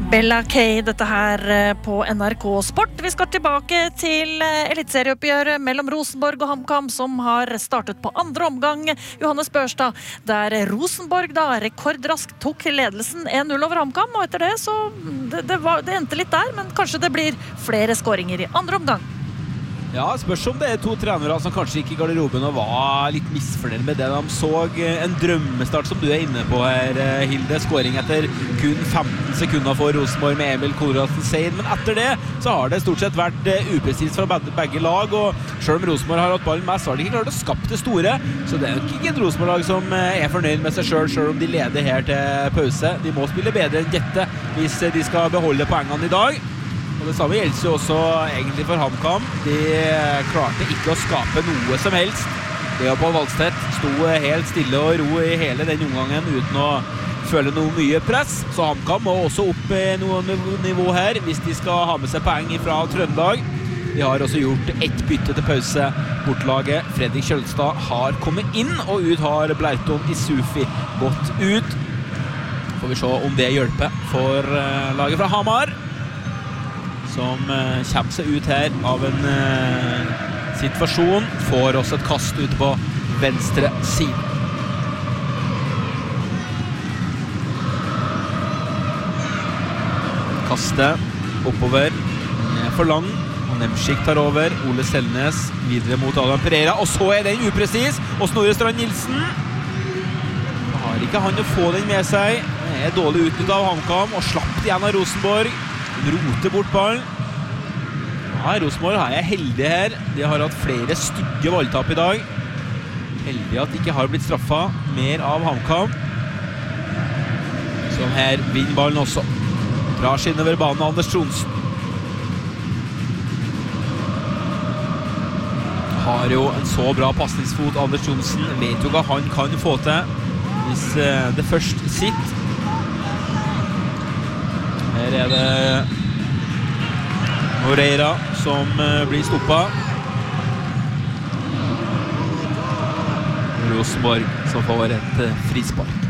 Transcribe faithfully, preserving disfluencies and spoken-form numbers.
Bella Kay, dette her på N R K Sport. Vi skal tilbake til elitserieoppgjøret mellom Rosenborg og HamKam, som har startet på andre omgang. Johannes Børstad, der Rosenborg da rekordraskt tok ledelsen en null over HamKam, og etter det så det, det, var, det endte litt der, men kanskje det blir flere skåringer i andre omgang. Ja, spørs om det er to trenere som kanskje gikk i garderoben og var litt misfornøyd med det. De så en drømmestart som du er inne på her, Hilde. Skåring etter kun femten sekunder for Rosenborg med Emil Konradsen Seid. Men etter det så har det stort sett vært upresist fra begge lag, og selv om Rosenborg har hatt ballen mest, så har de ikke klart å skape det store. Så det er nok ikke et Rosenborg-lag som er fornøyd med seg selv, selv om de leder her til pause. De må spille bedre enn dette hvis de skal beholde poengene i dag. Og det samme gjelder jo også egentlig for HamKam. De klarte ikke å skape noe som helst. Leopold Wallstedt sto helt stille og ro i hele den omgangen uten å føle noe mye press. Så HamKam må også opp i noen nivå her hvis de skal ha med seg poeng fra Trøndelag. De har også gjort ett bytte til pause. Bortlaget Fredrik Kjølstad har kommet inn, og ut har Bleiton Isufi gått ut. Får vi se om det hjelper for laget fra Hamar, som uh, kommer seg ut her av en uh, situasjon, får også et kast ut på venstre side. Kastet oppover, den er for lang, og Nemsik tar over, Ole Selnes videre mot Adam Pereira, og så er den upresis, og Snorre Strand Nilsen har ikke han å få den med seg, det er dårlig utnyttet av HamKam, og slapp igjen av Rosenborg. Roter bort ballen. Ja, Rosenborg er heldig her. De har hatt flere stygge balltap i dag. Heldig at de ikke har blitt straffet mer av HamKam, som her vinner ballen også. Drar seg innover banen Anders Tronsen. Har jo en så bra passningsfot, Anders Tronsen. Vet jo hva han kan få til hvis det først sitter. Her er det Moreira som blir stoppet. Rosenborg som får et frispark.